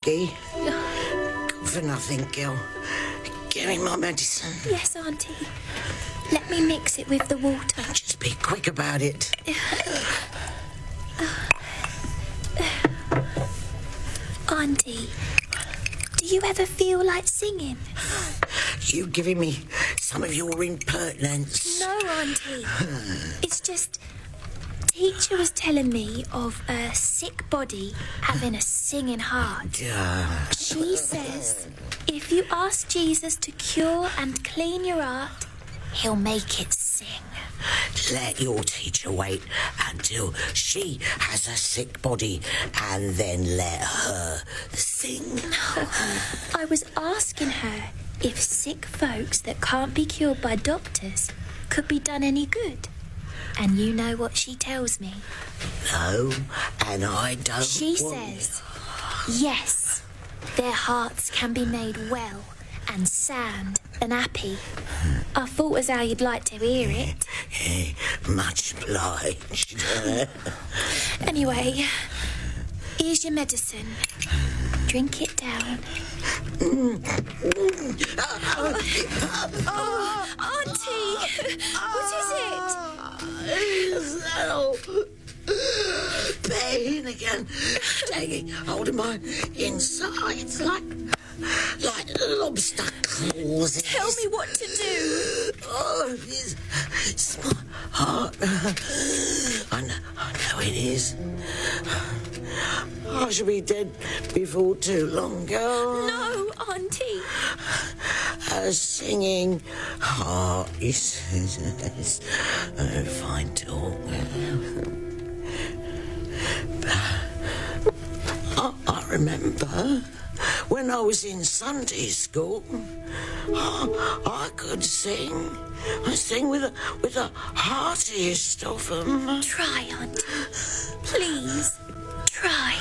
whiskey. Good for nothing, girl. Give me my medicine. Yes, Auntie. Let me mix it with the water. Just be quick about it. Auntie, do you ever feel like singing? You giving me some of your impertinence? No, Auntie. It's just... Teacher was telling me of a sick body having a singing heart. She says if you ask Jesus to cure and clean your heart, he'll make it sing. Let your teacher wait until she has a sick body and then let her sing. No, I was asking her if sick folks that can't be cured by doctors could be done any good. And you know what she tells me? No, and I don't. She says, yes, their hearts can be made well and sound and happy. I thought as how you'd like to hear it. Much obliged. Anyway, here's your medicine. Drink it down. Auntie! What is it? Pain again. Taking hold of my insides like lobster claws. Tell me what to do. Oh, it's my heart. I know it is. I shall be dead before too long, girl. No, Auntie. A singing heart is fine talk. I remember when I was in Sunday school, I could sing. I sing with the heartiest of them. Try, Auntie. Please, try.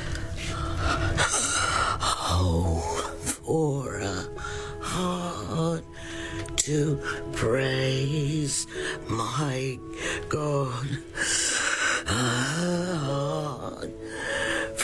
Oh, for a heart to praise my God. A